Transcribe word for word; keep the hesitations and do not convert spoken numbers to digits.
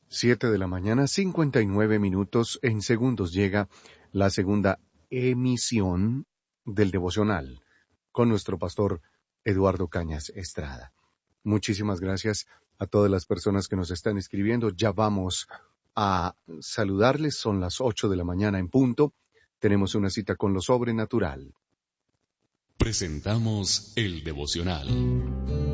Siete de la mañana, cincuenta y nueve minutos. En segundos llega la segunda emisión del devocional con nuestro pastor Eduardo Cañas Estrada. Muchísimas gracias a todas las personas que nos están escribiendo. Ya vamos a saludarles. Son las ocho de la mañana en punto. Tenemos una cita con lo sobrenatural. Presentamos el devocional.